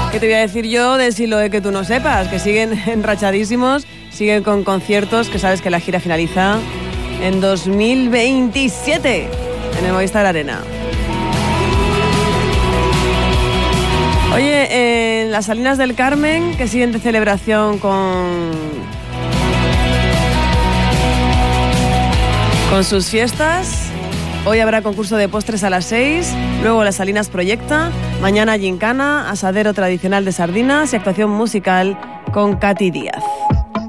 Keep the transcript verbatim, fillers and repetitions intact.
¿Qué te voy a decir yo de Siloé que tú no sepas? Que siguen enrachadísimos, siguen con conciertos, que sabes que la gira finaliza en dos mil veintisiete en el Movistar Arena. Oye, en las Salinas del Carmen, que siguen de celebración con, con sus fiestas. Hoy habrá concurso de postres a las seis, luego las Salinas Proyecta, mañana gincana, asadero tradicional de sardinas y actuación musical con Katy Díaz.